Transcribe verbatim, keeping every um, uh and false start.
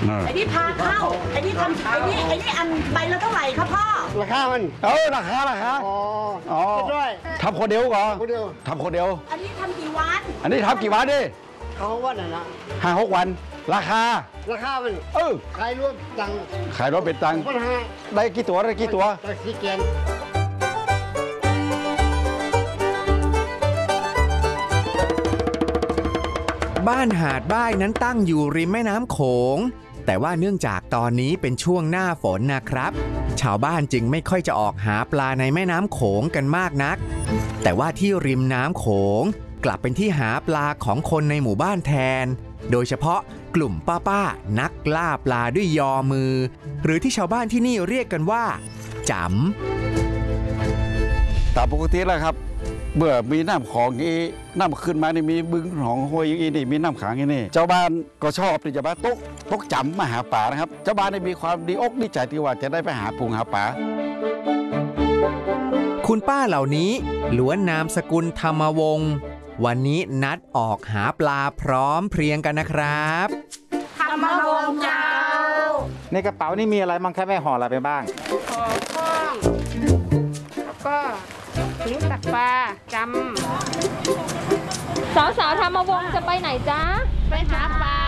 ไอ้นี่พาเข้าไอ้นี่ทำไอ้นี่ไอ้นี่อันใบละเท่าไหร่ครับพ่อราคามันเออราคาราคาอ๋ออ๋อด้วยทำคนเดียวก่อนคนเดียวทำคนเดียวอันนี้ทำกี่วันอันนี้ทำกี่วันดิเขาว่าน่ะนะห้าหกวันราคาราคามันเออขายรวมตังค์ขายรถเป็นตังค์ได้กี่ตัวได้กี่ตัวได้สี่แกนบ้านหาดบ้ายนั้นตั้งอยู่ริมแม่น้ำโขงแต่ว่าเนื่องจากตอนนี้เป็นช่วงหน้าฝนนะครับ ชาวบ้านจึงไม่ค่อยจะออกหาปลาในแม่น้ำโขงกันมากนักแต่ว่าที่ริมน้ำโขงกลับเป็นที่หาปลาของคนในหมู่บ้านแทนโดยเฉพาะกลุ่มป้าๆนักล่าปลาด้วยยอมือหรือที่ชาวบ้านที่นี่เรียกกันว่าจ๋ำตามปกติแล้วครับเมื่อมีน้ำของอีน้ำขึ้นมานี่มีบึงหนองห้วยอย่างนี้นี่มีน้ำขังอย่างนี้เจ้าบ้านก็ชอบที่จะมาตกตกจำมาหาปลานะครับเจ้าบ้านได้มีความดีอกดีใจที่ว่าจะได้ไปหาปูหาปลาคุณป้าเหล่านี้ล้วนนามสกุลธรรมวงศ์วันนี้นัดออกหาปลาพร้อมเพรียงกันนะครับธรรมวงศ์เจ้าในกระเป๋านี่มีอะไรบ้างครับแม่ห่ออะไรไปบ้างห่อข้องแล้วก็ถุงตักปลาจำสาวสาวธรรมวงศ์จะไปไหนจ๊ะไปหาปลา